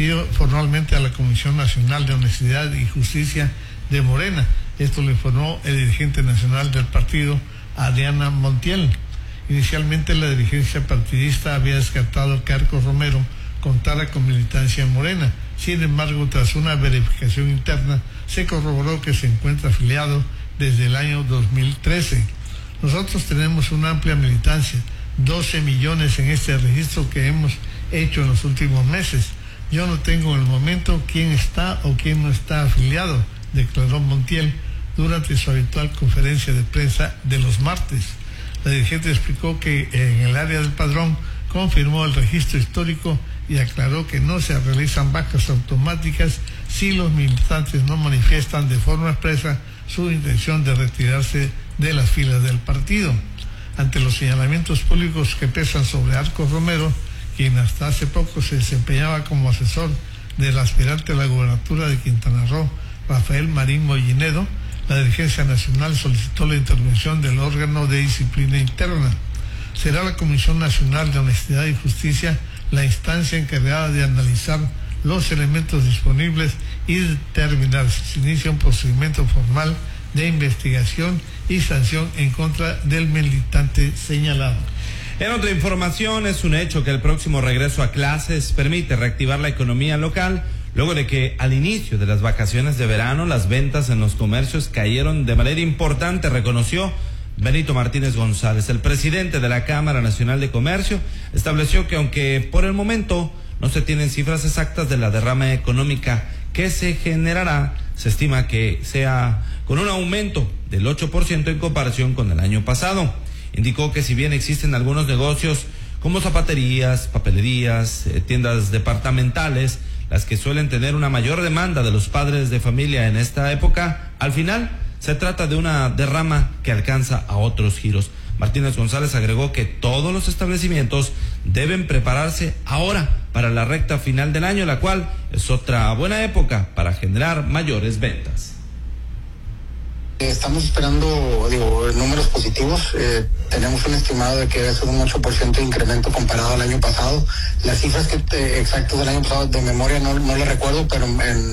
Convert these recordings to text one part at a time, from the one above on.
asistió formalmente a la Comisión Nacional de Honestidad y Justicia de Morena. Esto lo informó el dirigente nacional del partido, Adriana Montiel. Inicialmente la dirigencia partidista había descartado que Arcos Romero contara con militancia en Morena. Sin embargo, tras una verificación interna, se corroboró que se encuentra afiliado desde el año 2013. Nosotros tenemos una amplia militancia, 12 millones en este registro que hemos hecho en los últimos meses. Yo no tengo en el momento quién está o quién no está afiliado, declaró Montiel durante su habitual conferencia de prensa de los martes. La dirigente explicó que en el área del padrón confirmó el registro histórico y aclaró que no se realizan bajas automáticas si los militantes no manifiestan de forma expresa su intención de retirarse de las filas del partido. Ante los señalamientos públicos que pesan sobre Arcos Romero, quien hasta hace poco se desempeñaba como asesor del aspirante a la gubernatura de Quintana Roo, Rafael Marín Mollinedo, la dirigencia nacional solicitó la intervención del órgano de disciplina interna. Será la Comisión Nacional de Honestidad y Justicia la instancia encargada de analizar los elementos disponibles y determinar si se inicia un procedimiento formal de investigación y sanción en contra del militante señalado. En otra información, es un hecho que el próximo regreso a clases permite reactivar la economía local, luego de que al inicio de las vacaciones de verano las ventas en los comercios cayeron de manera importante, reconoció Benito Martínez González. El presidente de la Cámara Nacional de Comercio estableció que aunque por el momento no se tienen cifras exactas de la derrama económica que se generará, se estima que sea con un aumento del 8% en comparación con el año pasado. Indicó que si bien existen algunos negocios como zapaterías, papelerías, tiendas departamentales, las que suelen tener una mayor demanda de los padres de familia en esta época, al final se trata de una derrama que alcanza a otros giros. Martínez González agregó que todos los establecimientos deben prepararse ahora para la recta final del año, la cual es otra buena época para generar mayores ventas. Estamos esperando, números positivos. Tenemos un estimado de que debe ser un 8% de incremento comparado al año pasado. Las cifras exactas del año pasado de memoria no las recuerdo, pero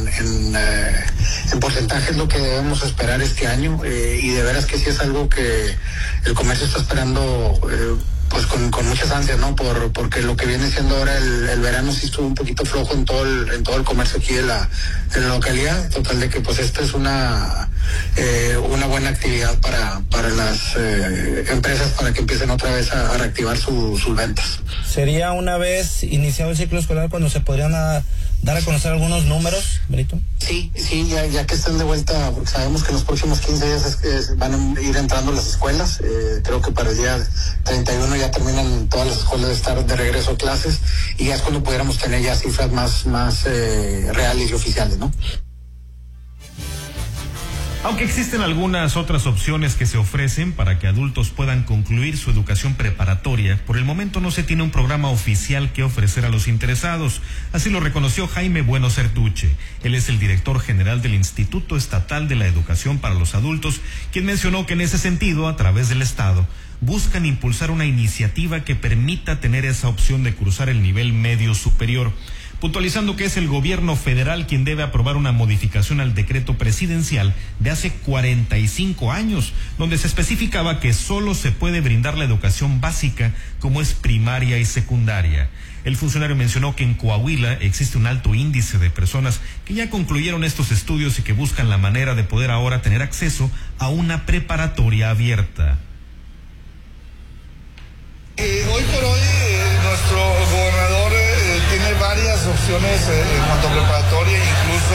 en porcentaje es lo que debemos esperar este año. Y de veras que sí es algo que el comercio está esperando pues con muchas ansias, ¿no? Porque lo que viene siendo ahora el verano sí estuvo un poquito flojo en todo el comercio aquí en la localidad. Total de que pues esta es una buena actividad para las empresas para que empiecen otra vez a reactivar sus ventas. ¿Sería una vez iniciado el ciclo escolar cuando se podrían dar a conocer algunos números, Benito? Sí, ya que estén de vuelta, porque sabemos que en los próximos 15 días van a ir entrando las escuelas. Creo que para el día 31 ya terminan todas las escuelas de estar de regreso a clases y ya es cuando pudiéramos tener ya cifras más reales y oficiales, ¿no? Aunque existen algunas otras opciones que se ofrecen para que adultos puedan concluir su educación preparatoria, por el momento no se tiene un programa oficial que ofrecer a los interesados. Así lo reconoció Jaime Bueno Certuche. Él es el director general del Instituto Estatal de la Educación para los Adultos, quien mencionó que en ese sentido, a través del Estado, buscan impulsar una iniciativa que permita tener esa opción de cruzar el nivel medio superior, puntualizando que es el gobierno federal quien debe aprobar una modificación al decreto presidencial de hace 45 años, donde se especificaba que solo se puede brindar la educación básica como es primaria y secundaria. El funcionario mencionó que en Coahuila existe un alto índice de personas que ya concluyeron estos estudios y que buscan la manera de poder ahora tener acceso a una preparatoria abierta. Hoy por hoy nuestro gobernador tiene varias opciones en cuanto a preparatoria, incluso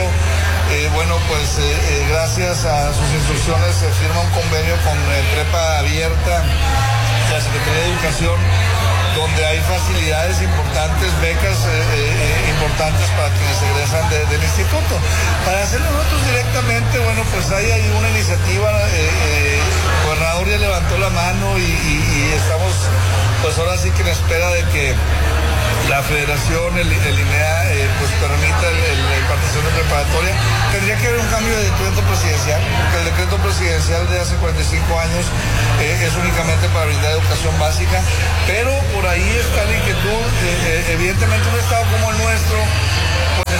gracias a sus instrucciones se firma un convenio con Prepa Abierta de la Secretaría de Educación, donde hay facilidades importantes, becas importantes para quienes egresan del instituto. Para hacerlo nosotros directamente, hay ahí una iniciativa, el gobernador ya levantó la mano y estamos pues ahora sí que en espera de que la federación, el INEA, permita la impartición de preparatoria. Tendría que haber un cambio de decreto presidencial, porque el decreto presidencial de hace 45 años es únicamente para brindar educación básica, pero por ahí está la inquietud. Evidentemente un estado como el nuestro, pues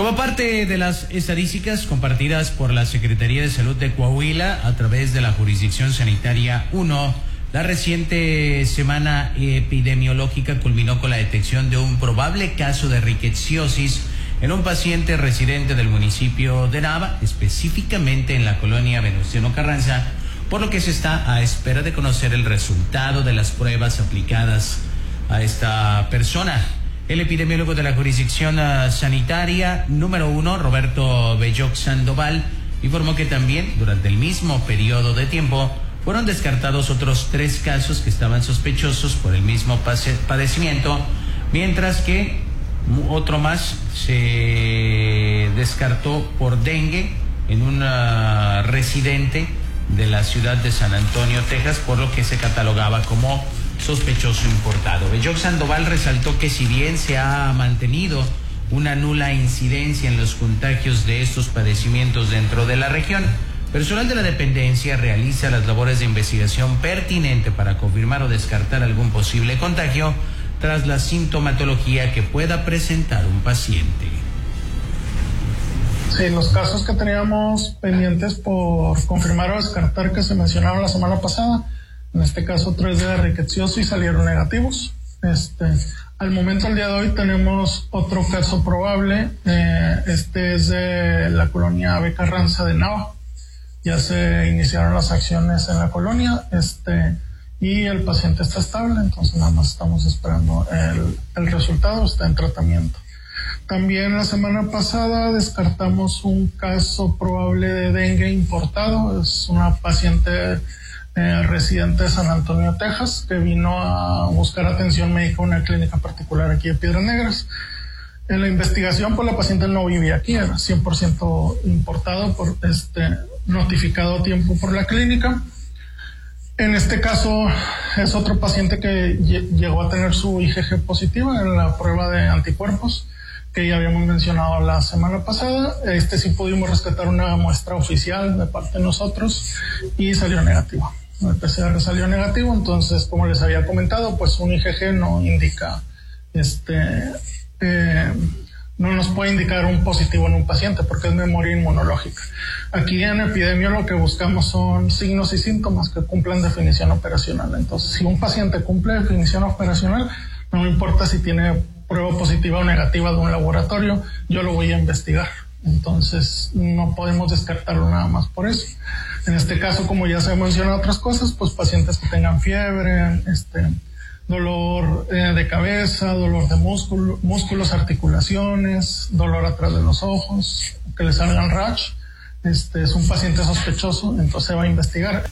Como parte de las estadísticas compartidas por la Secretaría de Salud de Coahuila a través de la Jurisdicción Sanitaria 1, la reciente semana epidemiológica culminó con la detección de un probable caso de rickettsiosis en un paciente residente del municipio de Nava, específicamente en la colonia Venustiano Carranza, por lo que se está a espera de conocer el resultado de las pruebas aplicadas a esta persona. El epidemiólogo de la jurisdicción sanitaria número 1, Roberto Belloc Sandoval, informó que también durante el mismo periodo de tiempo fueron descartados otros 3 casos que estaban sospechosos por el mismo padecimiento, mientras que otro más se descartó por dengue en un residente de la ciudad de San Antonio, Texas, por lo que se catalogaba como sospechoso importado. Belloc Sandoval resaltó que si bien se ha mantenido una nula incidencia en los contagios de estos padecimientos dentro de la región, personal de la dependencia realiza las labores de investigación pertinente para confirmar o descartar algún posible contagio tras la sintomatología que pueda presentar un paciente. Sí, los casos que teníamos pendientes por confirmar o descartar que se mencionaron la semana pasada, en este caso 3 de rickettsiosis salieron negativos. Al momento, al día de hoy, tenemos otro caso probable. Este es de la colonia B. Carranza de Nava. Ya se iniciaron las acciones en la colonia, y el paciente está estable, entonces nada más estamos esperando el resultado, está en tratamiento. También la semana pasada descartamos un caso probable de dengue importado. Es una paciente residente de San Antonio, Texas, que vino a buscar atención médica en una clínica particular aquí de Piedras Negras. En la investigación, pues la paciente no vivía aquí, era 100% importado, notificado a tiempo por la clínica. En este caso es otro paciente que llegó a tener su IgG positiva en la prueba de anticuerpos que ya habíamos mencionado la semana pasada. Sí pudimos rescatar una muestra oficial de parte de nosotros y salió negativo. El PCR salió negativo, entonces, como les había comentado, pues un IgG no indica, no nos puede indicar un positivo en un paciente porque es memoria inmunológica. Aquí en epidemia lo que buscamos son signos y síntomas que cumplan definición operacional. Entonces, si un paciente cumple definición operacional, no me importa si tiene prueba positiva o negativa de un laboratorio, yo lo voy a investigar. Entonces, no podemos descartarlo nada más por eso. En este caso, como ya se mencionado otras cosas, pues pacientes que tengan fiebre, dolor de cabeza, dolor de músculos, articulaciones, dolor atrás de los ojos, que les salgan rash, es un paciente sospechoso, entonces se va a investigar.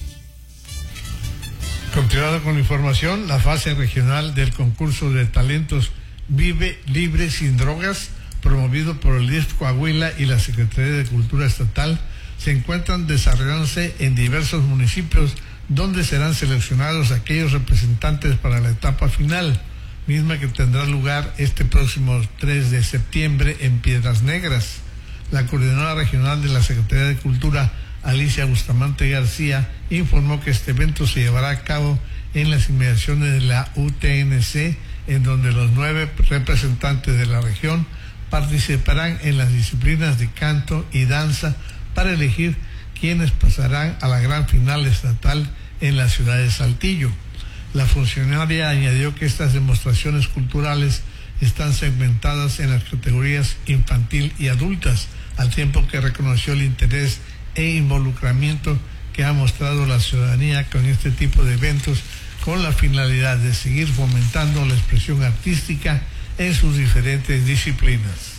Continuando con la información, la fase regional del concurso de talentos Vive Libre Sin Drogas, promovido por el DIF Coahuila y la Secretaría de Cultura Estatal, se encuentran desarrollándose en diversos municipios donde serán seleccionados aquellos representantes para la etapa final, misma que tendrá lugar este próximo 3 de septiembre en Piedras Negras. La coordinadora regional de la Secretaría de Cultura, Alicia Bustamante García, informó que este evento se llevará a cabo en las inmediaciones de la UTNC, en donde los 9 representantes de la región participarán en las disciplinas de canto y danza para elegir quienes pasarán a la gran final estatal en la ciudad de Saltillo. La funcionaria añadió que estas demostraciones culturales están segmentadas en las categorías infantil y adultas, al tiempo que reconoció el interés e involucramiento que ha mostrado la ciudadanía con este tipo de eventos, con la finalidad de seguir fomentando la expresión artística en sus diferentes disciplinas.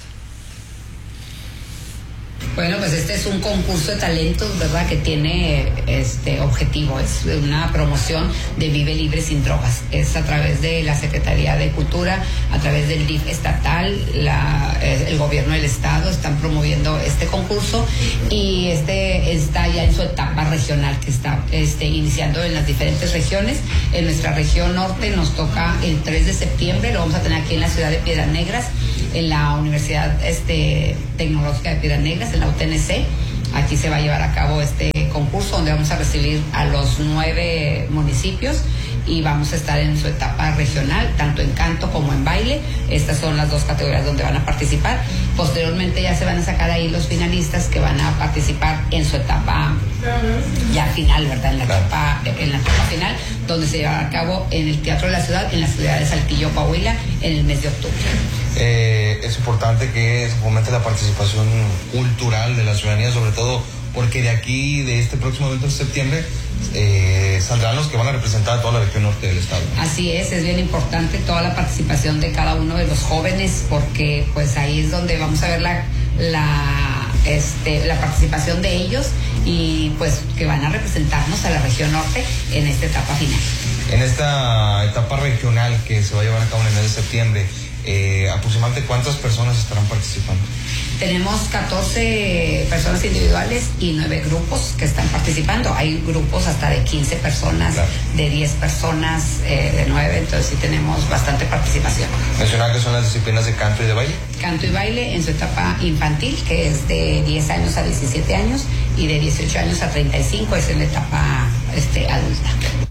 Bueno, pues este es un concurso de talentos, ¿verdad?, que tiene objetivo, es una promoción de Vive Libre Sin Drogas. Es a través de la Secretaría de Cultura, a través del DIF estatal, el gobierno del estado están promoviendo este concurso, y está ya en su etapa regional, que está iniciando en las diferentes regiones. En nuestra región norte nos toca el 3 de septiembre, lo vamos a tener aquí en la ciudad de Piedras Negras, en la Universidad Tecnológica de Piedras Negras, en la UTNC. Aquí se va a llevar a cabo este concurso donde vamos a recibir a los 9 municipios y vamos a estar en su etapa regional, tanto en canto como en baile. Estas son las 2 categorías donde van a participar. Posteriormente ya se van a sacar ahí los finalistas que van a participar en su etapa ya final, ¿verdad? En la etapa final, donde se llevará a cabo en el Teatro de la Ciudad, en la ciudad de Saltillo, Coahuila, en el mes de octubre. Es importante que se fomente la participación cultural de la ciudadanía, sobre todo porque de aquí, de este próximo evento de septiembre, saldrán los que van a representar a toda la región norte del estado. Así es bien importante toda la participación de cada uno de los jóvenes, porque pues ahí es donde vamos a ver la participación de ellos y pues que van a representarnos a la región norte en esta etapa final. En esta etapa regional que se va a llevar a cabo en el mes de septiembre, aproximadamente ¿cuántas personas estarán participando? Tenemos 14 personas individuales y 9 grupos que están participando. Hay grupos hasta de 15 personas, claro, de 10 personas, de 9, entonces sí tenemos bastante participación. ¿Mencionaba que son las disciplinas de canto y de baile? Canto y baile en su etapa infantil, que es de 10 años a 17 años, y de 18 años a 35 es en la etapa adulta.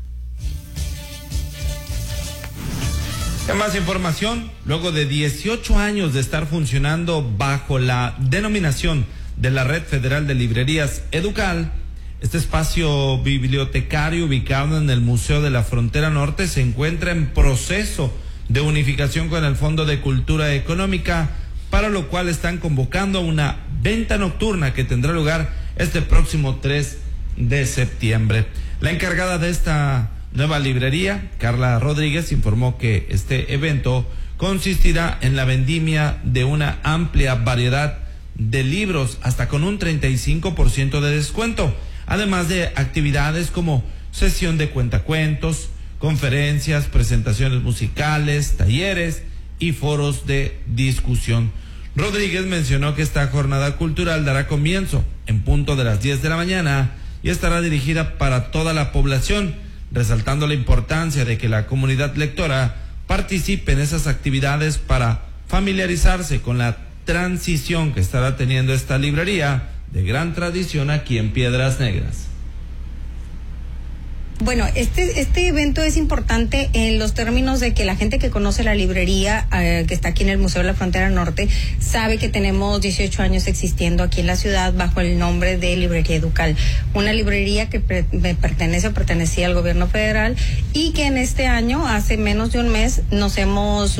Más información, luego de 18 años de estar funcionando bajo la denominación de la Red Federal de Librerías Educal, este espacio bibliotecario ubicado en el Museo de la Frontera Norte se encuentra en proceso de unificación con el Fondo de Cultura Económica, para lo cual están convocando a una venta nocturna que tendrá lugar este próximo 3 de septiembre. La encargada de esta nueva librería, Carla Rodríguez, informó que este evento consistirá en la vendimia de una amplia variedad de libros, hasta con un 35% de descuento, además de actividades como sesión de cuentacuentos, conferencias, presentaciones musicales, talleres y foros de discusión. Rodríguez mencionó que esta jornada cultural dará comienzo en punto de las 10 de la mañana y estará dirigida para toda la población, resaltando la importancia de que la comunidad lectora participe en esas actividades para familiarizarse con la transición que estará teniendo esta librería de gran tradición aquí en Piedras Negras. Bueno, este evento es importante en los términos de que la gente que conoce la librería que está aquí en el Museo de la Frontera Norte sabe que tenemos 18 años existiendo aquí en la ciudad bajo el nombre de Librería Educal, una librería que pertenecía al gobierno federal y que en este año, hace menos de un mes, nos hemos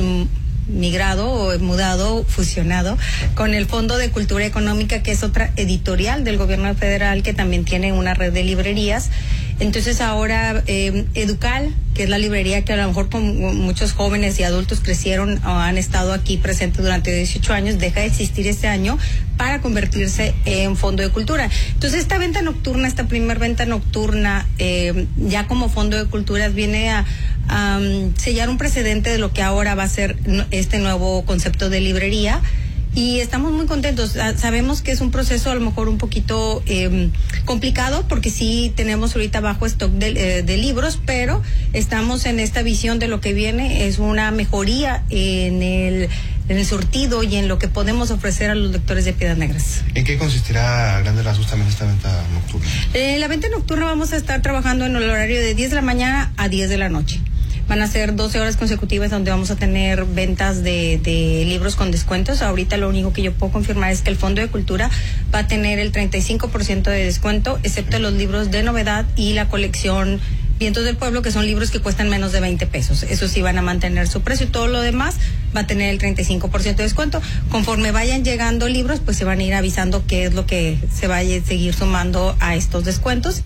fusionado con el Fondo de Cultura Económica, que es otra editorial del gobierno federal que también tiene una red de librerías. Entonces ahora Educal, que es la librería que a lo mejor con muchos jóvenes y adultos crecieron o han estado aquí presentes durante 18 años, deja de existir este año para convertirse en Fondo de Cultura. Entonces esta primer venta nocturna, ya como Fondo de Cultura, viene a sellar un precedente de lo que ahora va a ser este nuevo concepto de librería. Y estamos muy contentos. Sabemos que es un proceso a lo mejor un poquito complicado, porque sí tenemos ahorita bajo stock de libros, pero estamos en esta visión de lo que viene. Es una mejoría en el surtido y en lo que podemos ofrecer a los lectores de Piedras Negras. ¿En qué consistirá a grandes rasgos también esta venta nocturna? La venta nocturna vamos a estar trabajando en el horario de 10 de la mañana a 10 de la noche. Van a ser 12 horas consecutivas donde vamos a tener ventas de libros con descuentos. Ahorita lo único que yo puedo confirmar es que el Fondo de Cultura va a tener el 35% de descuento, excepto los libros de novedad y la colección Vientos del Pueblo, que son libros que cuestan menos de 20 pesos. Eso sí van a mantener su precio. Todo lo demás va a tener el 35% de descuento. Conforme vayan llegando libros, pues se van a ir avisando qué es lo que se vaya a seguir sumando a estos descuentos.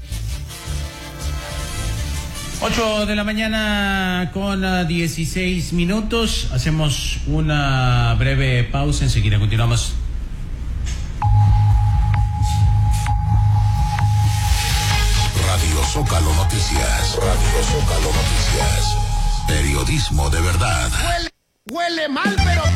8 de la mañana con 16 minutos. Hacemos una breve pausa, enseguida continuamos. Radio Zócalo Noticias. Radio Zócalo Noticias. Periodismo de verdad. Huele mal, pero